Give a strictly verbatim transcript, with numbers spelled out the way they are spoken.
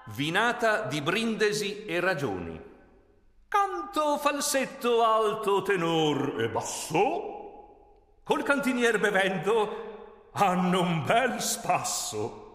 Vinata di brindesi e ragioni. Canto, falsetto, alto, tenor e basso, col cantinier bevendo hanno un bel spasso.